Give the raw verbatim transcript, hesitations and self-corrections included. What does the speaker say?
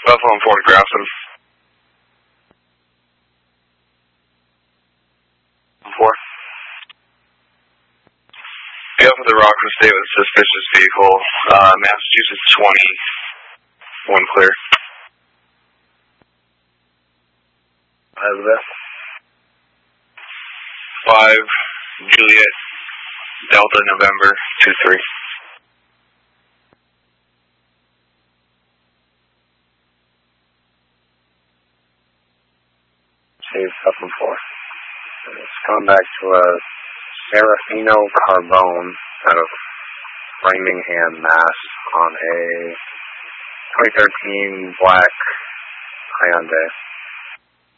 Buffalo and Fort Grafton. Four. Be up at the Rockland State with a suspicious vehicle. Uh, Massachusetts twenty. One clear. Elizabeth. Five. Juliet. Delta November two three. Save seven four. It's gone back to a Serafino Carbone out of Framingham, Mass. on a twenty thirteen black Hyundai.